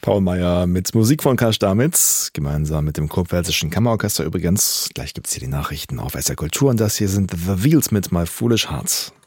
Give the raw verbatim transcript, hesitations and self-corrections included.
Paul Meyer mit Musik von Karl Stamitz, gemeinsam mit dem Kurpfälzischen Kammerorchester übrigens. Gleich gibt's hier die Nachrichten auf S R Kultur und das hier sind The Wheels mit My Foolish Hearts.